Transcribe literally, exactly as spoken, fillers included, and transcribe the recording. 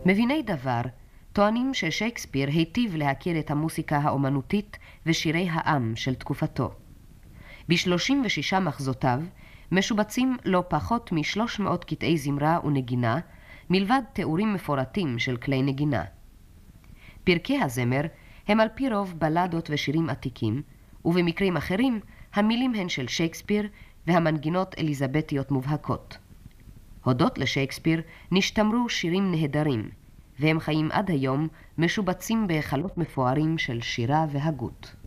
מביני דבר טוענים ששייקספיר היטיב להכיר את המוסיקה האומנותית ושירי העם של תקופתו. ב-שלושים ושישה מחזותיו משובצים לא פחות מ-שלוש מאות קטעי זמרה ונגינה, מלבד תיאורים מפורטים של כלי נגינה. פרקי הזמר הם על פי רוב בלדות ושירים עתיקים, ובמקרים אחרים המילים הן של שייקספיר והמנגינות אליזבטיות מובהקות. הודות לשייקספיר נשתמרו שירים נהדרים, והם חיים עד היום משובצים בהיכלות מפוארים של שירה והגות.